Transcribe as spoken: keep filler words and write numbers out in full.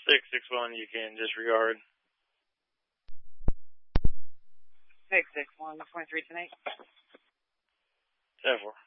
six six one, you can disregard. six six one, twenty-three tonight. ten four.